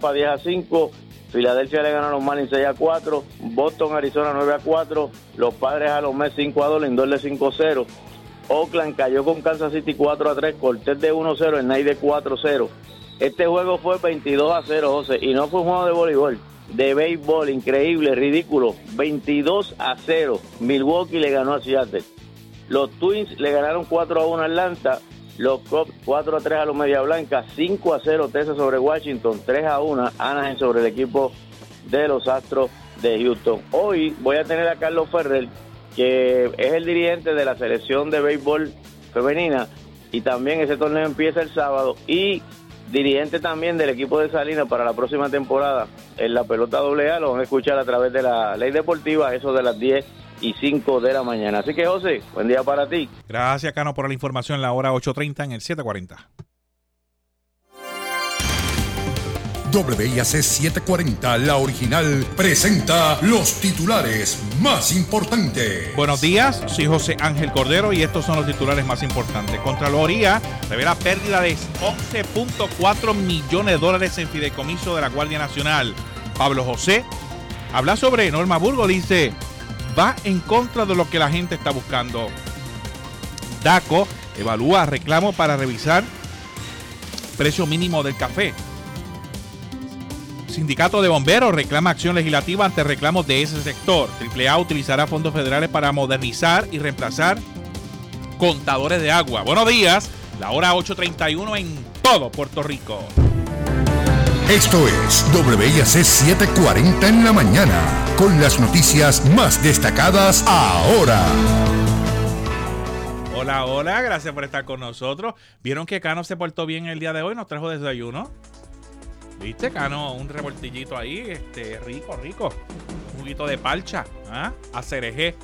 Tampa 10-5, Filadelfia le ganó a los Marlins 6-4, Boston, Arizona 9-4, los Padres a los Mets 5-2, Lindor de 5-0, Oakland cayó con Kansas City 4-3, Cortés de 1-0, el Knight de 4-0. Este juego fue 22-0, José, y no fue un juego de voleibol, de béisbol, increíble, ridículo, 22-0, Milwaukee le ganó a Seattle. Los Twins le ganaron 4-1 a Atlanta, los Cubs 4-3 a los Media Blancas, 5-0 Texas sobre Washington, 3-1 Anaheim sobre el equipo de los Astros de Houston. Hoy voy a tener a Carlos Ferrer, que es el dirigente de la selección de béisbol femenina, y también ese torneo empieza el sábado, y dirigente también del equipo de Salinas para la próxima temporada en la pelota AA. Lo van a escuchar a través de la Ley Deportiva, eso de las 10:05 de la mañana. Así que, José, buen día para ti. Gracias, Cano, por la información. La hora 8:30 en el 740. WIAC 740, la original, presenta los titulares más importantes. Buenos días, soy José Ángel Cordero y estos son los titulares más importantes. Contraloría revela pérdida de $11.4 millones en fideicomiso de la Guardia Nacional. Pablo José habla sobre Norma Burgos, dice, va en contra de lo que la gente está buscando. DACO evalúa reclamo para revisar precio mínimo del café. Sindicato de Bomberos reclama acción legislativa ante reclamos de ese sector. AAA utilizará fondos federales para modernizar y reemplazar contadores de agua. Buenos días, la hora 8:31 en todo Puerto Rico. Esto es WIAC 740 en la mañana, con las noticias más destacadas ahora. Hola, hola, gracias por estar con nosotros. ¿Vieron que Cano se portó bien el día de hoy? Nos trajo desayuno. ¿Viste, Cano? Un revoltillito ahí, rico. Un juguito de parcha, a cerejé.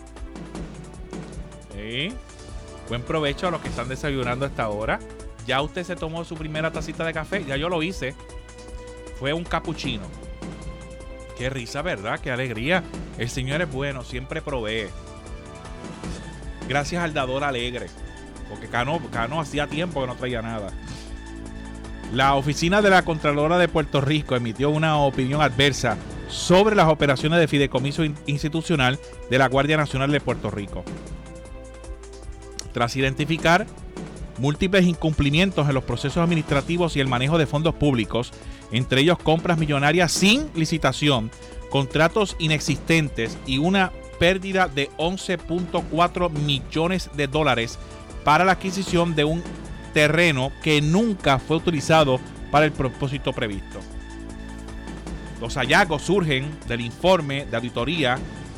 Sí. Buen provecho a los que están desayunando a esta hora. Ya usted se tomó su primera tacita de café, ya yo lo hice. Fue un capuchino. Qué risa, ¿verdad? Qué alegría. El Señor es bueno, siempre provee. Gracias al dador alegre. Porque Cano hacía tiempo que no traía nada. La oficina de la Contralora de Puerto Rico emitió una opinión adversa sobre las operaciones de fideicomiso institucional de la Guardia Nacional de Puerto Rico. Tras identificar múltiples incumplimientos en los procesos administrativos y el manejo de fondos públicos, entre ellos compras millonarias sin licitación, contratos inexistentes y una pérdida de $11.4 millones para la adquisición de un terreno que nunca fue utilizado para el propósito previsto. Los hallazgos surgen del informe de auditoría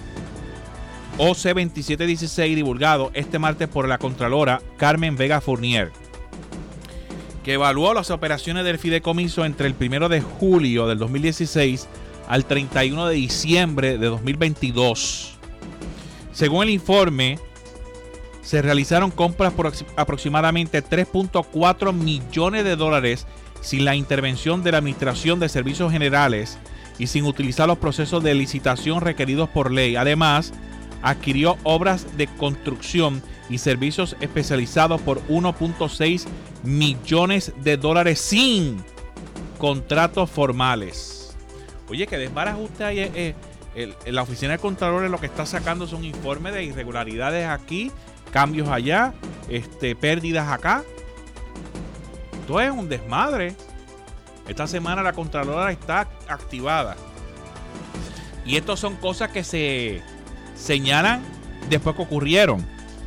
OC 2716 divulgado este martes por la Contralora Carmen Vega Fournier, que evaluó las operaciones del fideicomiso entre el 1 de julio del 2016 al 31 de diciembre de 2022. Según el informe, se realizaron compras por aproximadamente $3.4 millones sin la intervención de la Administración de Servicios Generales y sin utilizar los procesos de licitación requeridos por ley. Además, adquirió obras de construcción y servicios especializados por $1.6 millones sin contratos formales. Oye, que desbarajuste ahí. La oficina de Contralores lo que está sacando son informes de irregularidades aquí, cambios allá, pérdidas acá. Esto es un desmadre. Esta semana la Contralora está activada. Y estas son cosas que se señalan después que ocurrieron.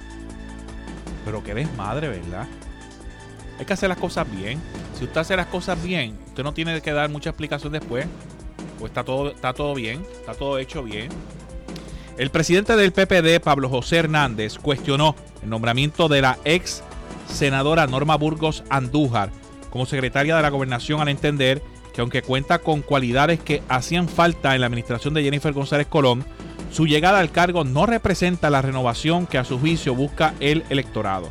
Pero qué desmadre, ¿verdad? Hay que hacer las cosas bien. Si usted hace las cosas bien, usted no tiene que dar mucha explicación después. Pues está todo bien, está todo hecho bien. El presidente del PPD, Pablo José Hernández, cuestionó el nombramiento de la ex senadora Norma Burgos Andújar como secretaria de la Gobernación, al entender que aunque cuenta con cualidades que hacían falta en la administración de Jennifer González Colón, su llegada al cargo no representa la renovación que a su juicio busca el electorado.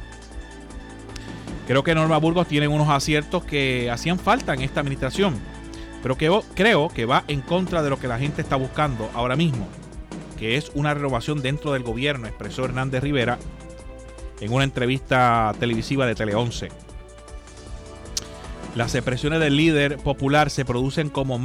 Creo que Norma Burgos tiene unos aciertos que hacían falta en esta administración, pero que creo que va en contra de lo que la gente está buscando ahora mismo, que es una renovación dentro del gobierno, expresó Hernández Rivera en una entrevista televisiva de Tele 11. Las expresiones del líder popular se producen como